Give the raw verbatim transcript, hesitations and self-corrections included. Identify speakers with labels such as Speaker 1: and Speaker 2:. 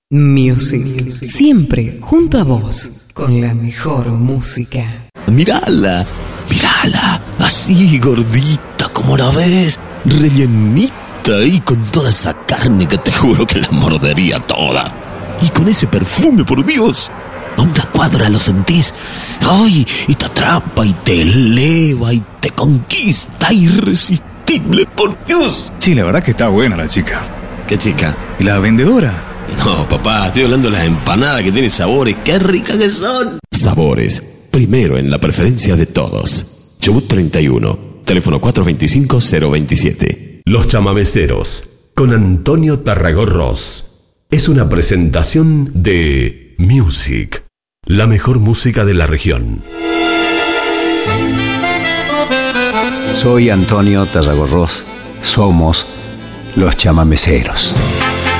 Speaker 1: Music, siempre junto a vos, con la mejor música.
Speaker 2: Mírala, mírala, así gordita como la ves, rellenita y con toda esa carne que te juro que la mordería toda. Y con ese perfume, por Dios, a una cuadra lo sentís, ay, y te atrapa y te eleva y te conquista, irresistible, por Dios.
Speaker 3: Sí, la verdad que está buena la chica.
Speaker 2: ¿Qué chica?
Speaker 3: ¿Y la vendedora?
Speaker 2: No, papá, estoy hablando de las empanadas que tienen sabores. ¡Qué ricas que son! Sabores, primero en la preferencia de todos. Chubut treinta y uno, teléfono cuatro dos cinco cero dos siete.
Speaker 4: Los Chamameceros, con Antonio Tarragó Ross. Es una presentación de Music, la mejor música de la región.
Speaker 5: Soy Antonio Tarragó Ross. Somos Los Chamameceros.